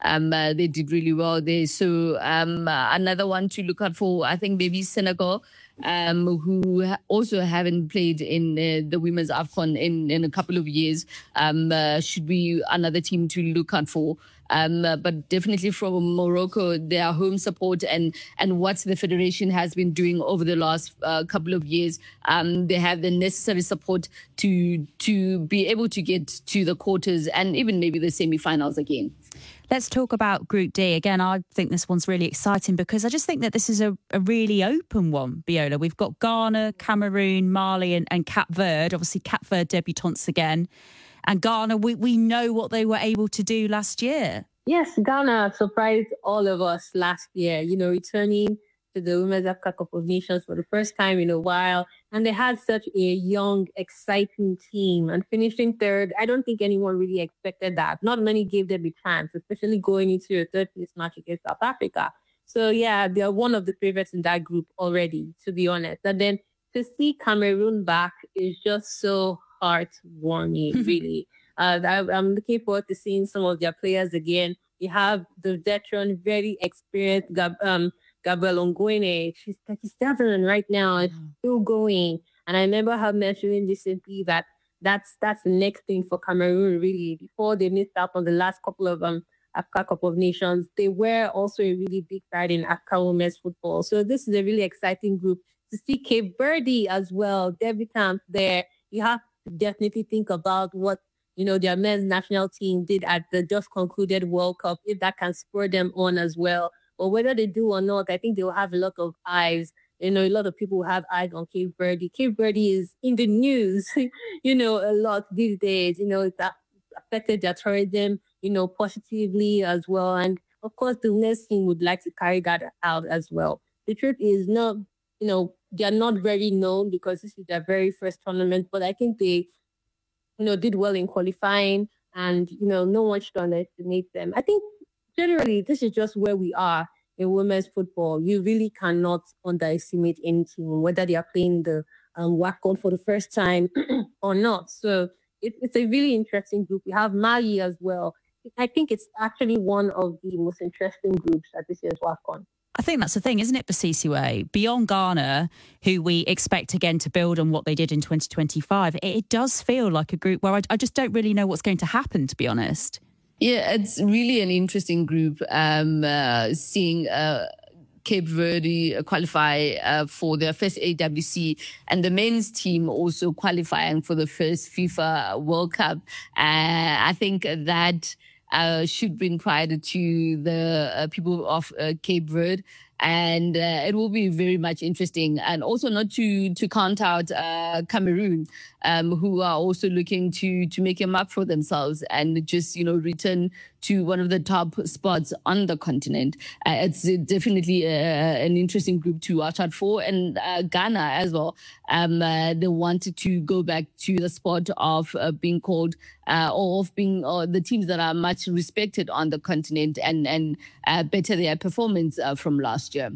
They did really well there. So another one to look out for, I think, maybe Senegal, who also haven't played in the women's AFCON in a couple of years, should be another team to look out for. But definitely from Morocco, their home support and what the federation has been doing over the last couple of years, they have the necessary support to be able to get to the quarters and even maybe the semi-finals again. Let's talk about Group D. Again, I think this one's really exciting because I just think that this is a really open one, Biola. We've got Ghana, Cameroon, Mali and Cape Verde. Obviously, Cape Verde debutantes again. And Ghana, we know what they were able to do last year. Yes, Ghana surprised all of us last year, returning to the Women's Africa Cup of Nations for the first time in a while. And they had such a young, exciting team and finishing third. I don't think anyone really expected that. Not many gave them a chance, especially going into a third place match against South Africa. So, yeah, they're one of the favorites in that group already, to be honest. And then to see Cameroon back is just so heartwarming, really. I'm looking forward to seeing some of their players again. You have the veteran, very experienced Gabrielle Ongoine. She's 37 right now and still going. And I remember her mentioning recently that that's the next thing for Cameroon, really. Before they missed out on the last couple of Africa Cup of Nations, they were also a really big side in Africa women's football. So this is a really exciting group. To see Cape Verde as well, debutants there, you have to definitely think about what their men's national team did at the just concluded World Cup, if that can spur them on as well. But whether they do or not, I think they will have a lot of eyes. A lot of people will have eyes on Cape Verde. Cape Verde is in the news, a lot these days. It's affected their tourism, positively as well. And of course, the next team would like to carry that out as well. The truth is not, they are not very known because this is their very first tournament, but I think they did well in qualifying and, no one should underestimate them. I think generally this is just where we are in women's football. You really cannot underestimate any team, whether they are playing the WACON for the first time or not. So it's a really interesting group. We have Mali as well. I think it's actually one of the most interesting groups at this year's WACON. I think that's the thing, isn't it, Basisiwe? Beyond Ghana, who we expect again to build on what they did in 2025, it does feel like a group where I just don't really know what's going to happen, to be honest. Yeah, it's really an interesting group. Seeing Cape Verde qualify for their first AWC and the men's team also qualifying for the first FIFA World Cup. I think that should bring pride to the people of Cape Verde. And it will be very much interesting. And also not to count out Cameroon, who are also looking to make a mark for themselves and just, return to one of the top spots on the continent. It's definitely an interesting group to watch out for. And Ghana as well. They wanted to go back to the spot of being called or of being the teams that are much respected on the continent and better their performance from last year.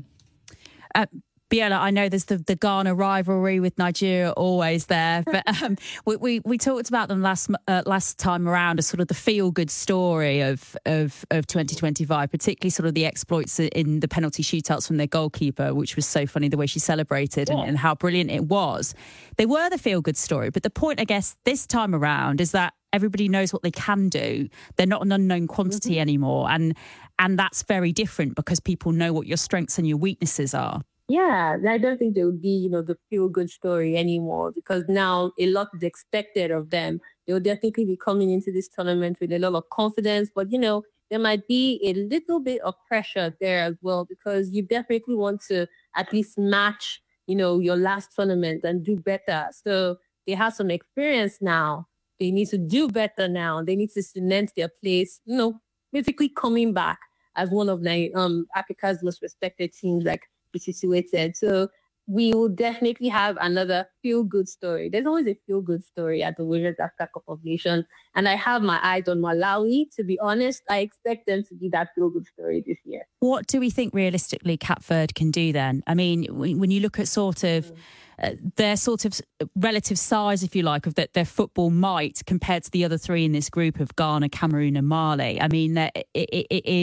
Biola, I know there's the Ghana rivalry with Nigeria always there, but we talked about them last time around as sort of the feel-good story of 2025, particularly sort of the exploits in the penalty shootouts from their goalkeeper, which was so funny the way she celebrated and how brilliant it was. They were the feel-good story, but the point, I guess, this time around is that everybody knows what they can do. They're not an unknown quantity anymore, and that's very different because people know what your strengths and your weaknesses are. Yeah, I don't think there would be, the feel-good story anymore because now a lot is expected of them. They'll definitely be coming into this tournament with a lot of confidence, but, there might be a little bit of pressure there as well because you definitely want to at least match, your last tournament and do better. So they have some experience now. They need to do better now. They need to cement their place, basically coming back as one of Africa's most respected teams, like situated. So we will definitely have another feel-good story. There's always a feel-good story at the Women's Africa Cup of Nations. And I have my eyes on Malawi. To be honest, I expect them to be that feel-good story this year. What do we think realistically Cape Verde can do then? I mean, when you look at sort of their sort of relative size, if you like, of their football might compared to the other three in this group of Ghana, Cameroon and Mali. I mean, it